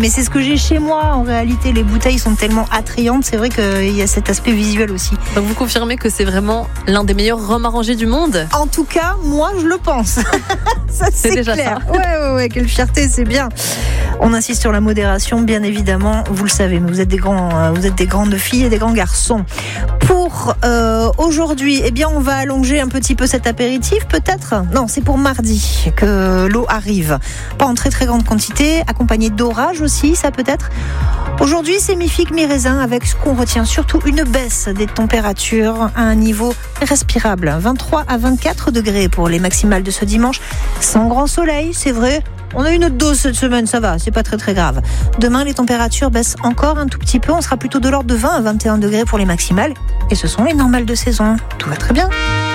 mais c'est ce que j'ai chez moi. En réalité, les bouteilles sont tellement attrayantes. C'est vrai qu'il y a cet aspect visuel aussi. Donc vous confirmez que c'est vraiment l'un des meilleurs rhums arrangés du monde ? En tout cas, moi, je le pense. Ça, c'est déjà clair. ça. Ouais, quelle fierté, c'est bien. On insiste sur la modération, bien évidemment. Vous le savez, mais vous êtes des grandes filles et des grands garçons. Pour aujourd'hui, eh bien, on va allonger un petit peu cet apéritif, peut-être. Non, c'est pour mardi que l'eau arrive. Pas en très très grande quantité, accompagnée d'orage aussi, ça peut-être. Aujourd'hui, c'est mi-figue, mi-raisin, avec ce qu'on retient surtout une baisse des températures à un niveau respirable. 23 à 24 degrés pour les maximales de ce dimanche. Sans grand soleil, c'est vrai. On a une autre dose cette semaine, ça va, c'est pas très très grave. Demain, les températures baissent encore un tout petit peu. On sera plutôt de l'ordre de 20 à 21 degrés pour les maximales. Et ce sont les normales de saison. Tout va très bien.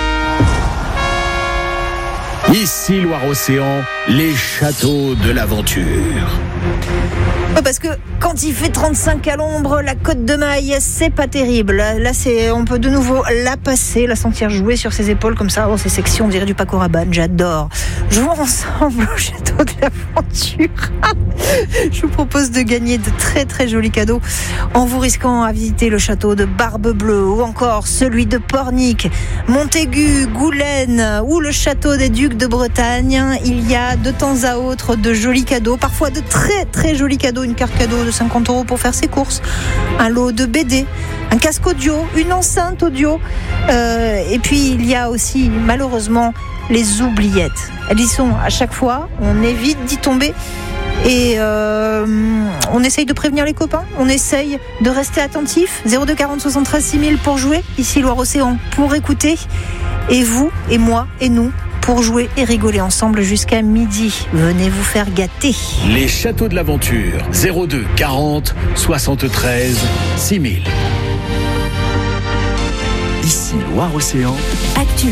Ici Loire-Océan, les châteaux de l'aventure. Parce que quand il fait 35 à l'ombre, la Côte de Maille, c'est pas terrible. Là, on peut de nouveau la passer, la sentir jouer sur ses épaules comme ça. Oh, c'est sexy, on dirait du Paco Rabanne, j'adore. Jouons ensemble au château de l'aventure. Je vous propose de gagner de très très jolis cadeaux en vous risquant à visiter le château de Barbe-Bleue ou encore celui de Pornic, Montaigu, Goulaine ou le château des Ducs de Bretagne. Il y a de temps à autre de jolis cadeaux, parfois de très très jolis cadeaux. Une carte cadeau de 50 € pour faire ses courses, un lot de BD, un casque audio, une enceinte audio, et puis il y a aussi malheureusement les oubliettes. Elles y sont à chaque fois, on évite d'y tomber et on essaye de prévenir les copains, on essaye de rester attentif. 02 40 73 6000 pour jouer, ici Loire-Océan pour écouter, et vous et moi et nous pour jouer et rigoler ensemble jusqu'à midi. Venez vous faire gâter. Les châteaux de l'aventure, 02 40 73 6000. Ici Loire-Océan. Actu